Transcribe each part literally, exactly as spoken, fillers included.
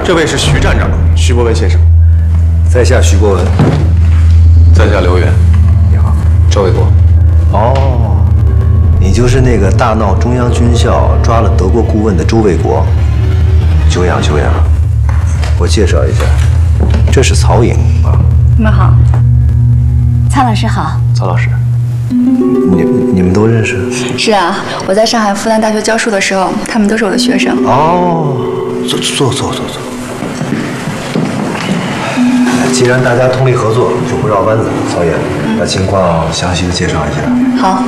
这位是徐站长，徐博文先生。 在下徐博文。 在下刘源。 你好， 周卫国。 哦，你就是那个大闹中央军校抓了德国顾问的周卫国。久仰久仰。我介绍一下，这是曹颖啊。 你们好。曹老师好。 曹老师。你你们都认识？ 是啊，我在上海复旦大学教书的时候，他们都是我的学生。 哦，坐坐坐坐坐。既然大家通力合作，就不绕弯子。曹爷，把情况详细的介绍一下。 好。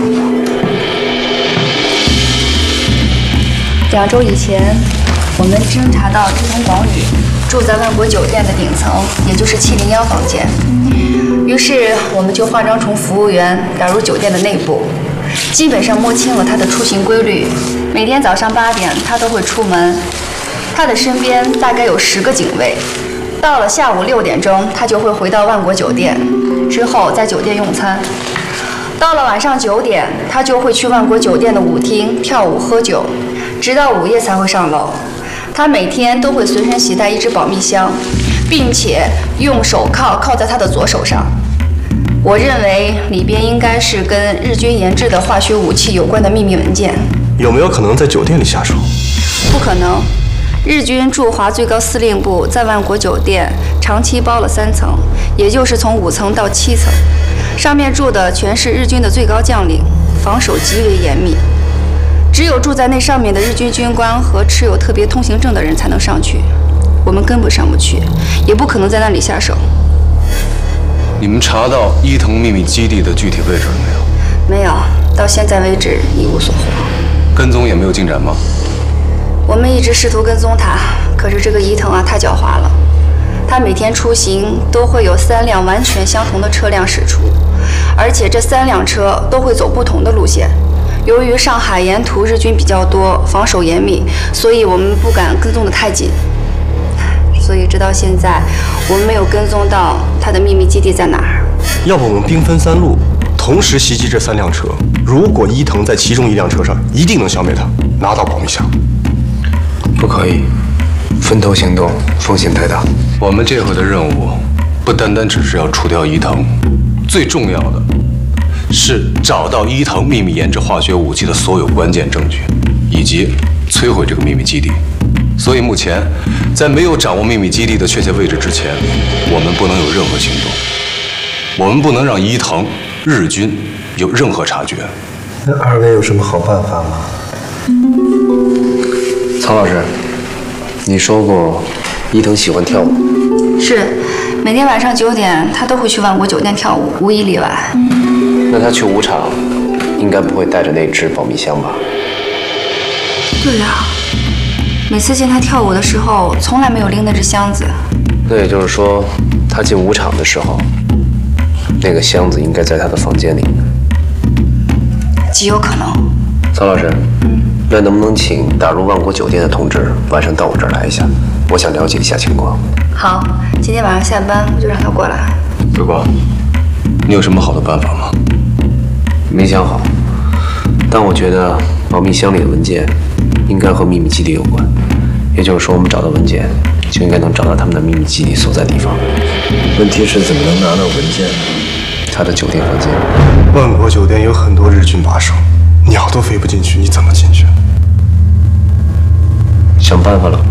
两周以前，我们侦查到志同广宇住在万国酒店的顶层，也就是七零幺房间。于是我们就化妆成服务员打入酒店的内部，基本上摸清了他的出行规律。每天早上八点他都会出门，他的身边大概有十个警卫。到了下午六点钟，他就会回到万国酒店，之后在酒店用餐。到了晚上九点，他就会去万国酒店的舞厅跳舞喝酒，直到午夜才会上楼。他每天都会随身携带一支保密箱，并且用手铐铐在他的左手上。我认为里边应该是跟日军研制的化学武器有关的秘密文件。 有没有可能在酒店里下手？ 不可能。日军驻华最高司令部在万国酒店长期包了三层，也就是从五层到七层，上面住的全是日军的最高将领，防守极为严密。只有住在那上面的日军军官和持有特别通行证的人才能上去，我们根本上不去，也不可能在那里下手。 你们查到伊藤秘密基地的具体位置了没有？ 没有，到现在为止一无所获。 跟踪也没有进展吗？ 我们一直试图跟踪他，可是这个伊藤啊太狡猾了。他每天出行都会有三辆完全相同的车辆驶出，而且这三辆车都会走不同的路线。由于上海沿途日军比较多，防守严密，所以我们不敢跟踪得太紧。所以直到现在，我们没有跟踪到他的秘密基地在哪儿。 要不我们兵分三路，同时袭击这三辆车。如果伊藤在其中一辆车上，一定能消灭他，拿到保密箱。 不可以，分头行动，风险太大。 我们这回的任务不单单只是要除掉伊藤，最重要的是找到伊藤秘密研制化学武器的所有关键证据，以及摧毁这个秘密基地。所以目前，在没有掌握秘密基地的确切位置之前，我们不能有任何行动。我们不能让伊藤、日军有任何察觉。 那二位有什么好办法吗？ 曹老师，你说过伊藤喜欢跳舞。 是，每天晚上九点他都会去万国酒店跳舞，无一例外。 那他去舞场，应该不会带着那只保密箱吧？ 对呀，每次见他跳舞的时候，从来没有拎那只箱子。 那也就是说，他进舞场的时候，那个箱子应该在他的房间里。 极有可能。 曹老师，嗯，那能不能请打入万国酒店的同志晚上到我这儿来一下？我想了解一下情况。 好，今天晚上下班我就让他过来。 伟国，你有什么好的办法吗？ 没想好，但我觉得保密箱里的文件应该和秘密基地有关，也就是说，我们找到文件，就应该能找到他们的秘密基地所在地方。 问题是怎么能拿到文件呢？ 他的酒店房间。 万国酒店有很多日军把守，鸟都飞不进去，你怎么进去？ 想办法了。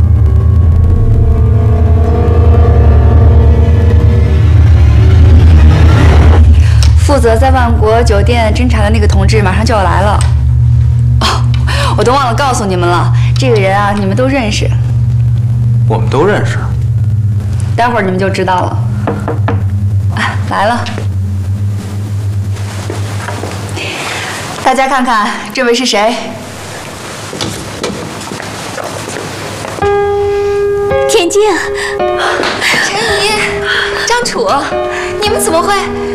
负责在万国酒店侦查的那个同志马上就要来了。哦，我都忘了告诉你们了，这个人啊，你们都认识。 我们都认识。 待会儿你们就知道了。啊，来了。大家看看，这位是谁？ 田静、陈怡、张楚，你们怎么会？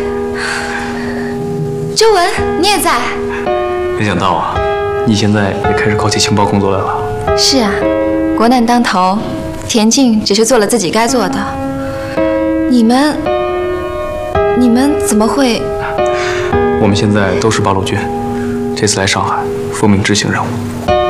周文，你也在？ 没想到啊，你现在也开始搞起情报工作来了。 是啊，国难当头，田静只是做了自己该做的。你们，你们怎么会？ 我们现在都是八路军，这次来上海，奉命执行任务。